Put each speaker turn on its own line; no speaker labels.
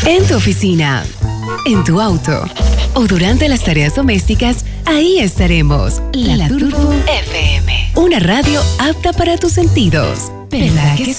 En tu oficina, en tu auto o durante las tareas domésticas, ahí estaremos. La Turbo FM. Una radio apta para tus sentidos. ¿Verdad que sí?